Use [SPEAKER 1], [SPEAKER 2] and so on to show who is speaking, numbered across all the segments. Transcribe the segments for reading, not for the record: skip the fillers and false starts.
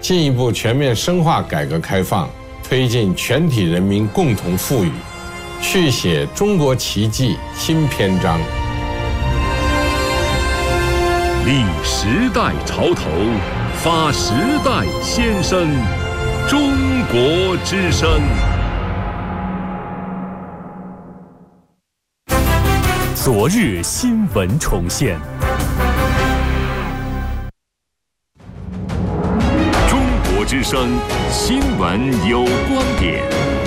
[SPEAKER 1] 进一步全面深化改革开放，推进全体人民共同富裕，续写中国奇迹新篇章。
[SPEAKER 2] 立时代潮头，发时代先声，中国之声。昨日新闻重现，中国之声新闻有观点。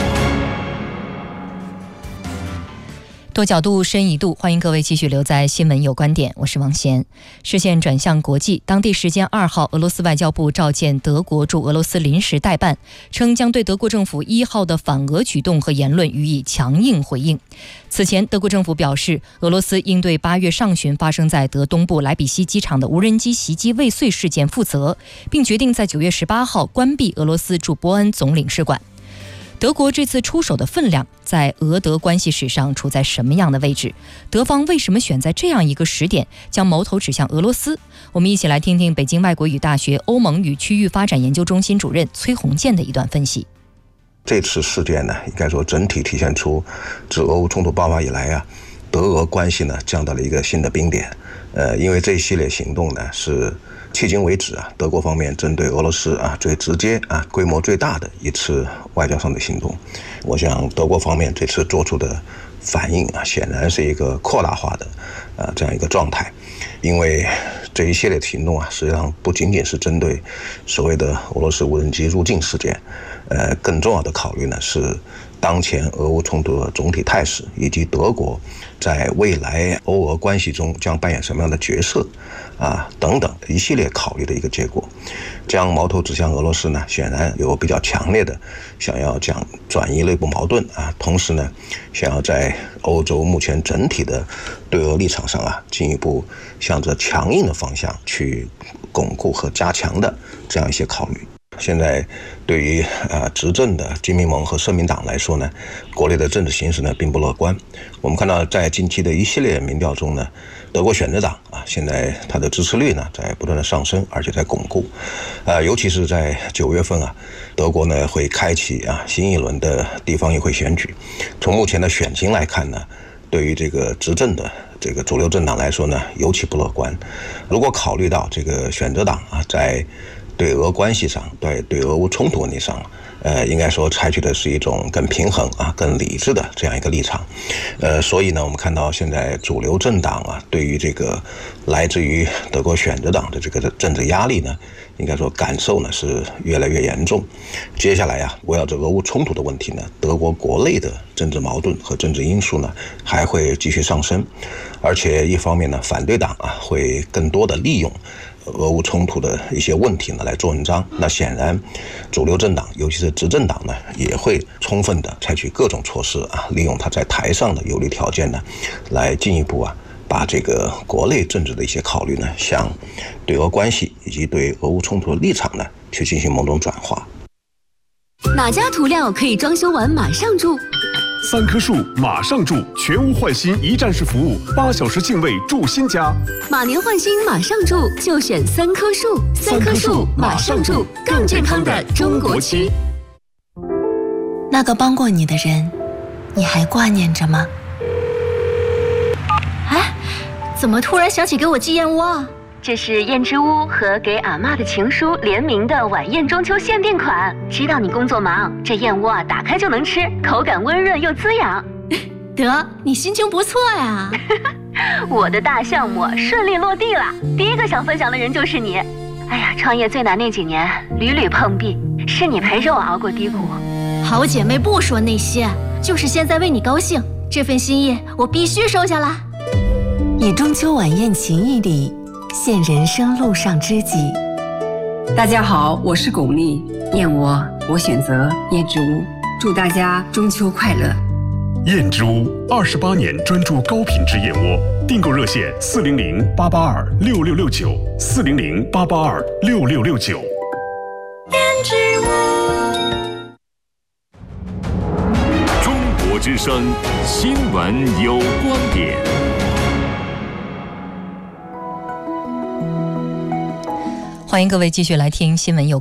[SPEAKER 3] 多角度深一度，欢迎各位继续留在新闻有观点，我是王贤。视线转向国际，当地时间2号，俄罗斯外交部召见德国驻俄罗斯临时代办，称将对德国政府1号的反俄举动和言论予以强硬回应。此前，德国政府表示，俄罗斯应对8月上旬发生在德东部莱比锡机场的无人机袭击未遂事件负责，并决定在9月18号关闭俄罗斯驻波恩总领事馆。德国这次出手的分量在俄德关系史上处在什么样的位置？德方为什么选在这样一个时点将矛头指向俄罗斯？我们一起来听听北京外国语大学欧盟与区域发展研究中心主任崔洪建的一段分析。
[SPEAKER 4] 这次事件呢，应该说整体体现出自俄乌冲突爆发以来啊，德俄关系呢降到了一个新的冰点。因为这一系列行动呢是迄今为止啊，德国方面针对俄罗斯啊最直接啊规模最大的一次外交上的行动。我想德国方面这次做出的反应啊，显然是一个扩大化的这样一个状态。因为这一系列的行动啊，实际上不仅仅是针对所谓的俄罗斯无人机入境事件，更重要的考虑呢是当前俄乌冲突的总体态势，以及德国在未来欧俄关系中将扮演什么样的角色等等一系列考虑的一个结果。将矛头指向俄罗斯呢，显然有比较强烈的想要讲转移内部矛盾同时呢，想要在欧洲目前整体的对俄立场上进一步向着强硬的方向去巩固和加强的这样一些考虑。现在对于执政的基民盟和社民党来说呢，国内的政治形势呢并不乐观。我们看到在近期的一系列民调中呢，德国选择党现在它的支持率呢在不断的上升，而且在巩固。尤其是在9月份德国呢会开启新一轮的地方议会选举。从目前的选情来看呢，对于这个执政的这个主流政党来说呢，尤其不乐观。如果考虑到这个选择党在对俄关系上，对俄乌冲突问题上，应该说采取的是一种更平衡更理智的这样一个立场。所以呢，我们看到现在主流政党对于这个来自于德国选择党的这个政治压力呢，应该说感受呢是越来越严重。接下来围绕着俄乌冲突的问题呢，德国国内的政治矛盾和政治因素呢还会继续上升，而且一方面呢，反对党会更多的利用俄乌冲突的一些问题呢来做文章。那显然主流政党尤其是执政党呢也会充分的采取各种措施利用它在台上的有利条件呢，来进一步把这个国内政治的一些考虑呢，向对俄关系以及对俄乌冲突的立场呢去进行某种转化。
[SPEAKER 5] 哪家涂料可以装修完马上住
[SPEAKER 2] ？3棵树马上住，全屋换新一站式服务，8小时净位住新家。
[SPEAKER 5] 马年换新马上住，就选3棵树。3棵树马上住，更健康的中国区。
[SPEAKER 6] 那个帮过你的人，你还挂念着吗？
[SPEAKER 5] 哎，怎么突然想起给我寄燕窝？这是燕之屋和给阿嬷的情书联名的晚宴中秋限定款。知道你工作忙，这燕窝打开就能吃，口感温润又滋养。
[SPEAKER 6] 得，你心情不错呀。
[SPEAKER 5] 我的大项目顺利落地了，第一个想分享的人就是你。哎呀，创业最难那几年屡屡碰壁，是你陪着我熬过低谷。
[SPEAKER 6] 好姐妹不说那些，就是现在为你高兴，这份心意我必须收下啦。
[SPEAKER 7] 以中秋晚宴情谊礼，献人生路上知己。
[SPEAKER 8] 大家好，我是巩俐，燕窝我选择燕之屋，祝大家中秋快乐。
[SPEAKER 2] 燕之屋28年专注高品质燕窝，订购热线400-882-6669，400-882-6669。
[SPEAKER 5] 燕之屋。
[SPEAKER 2] 中国之声新闻有观点。
[SPEAKER 3] 欢迎各位继续来听新闻有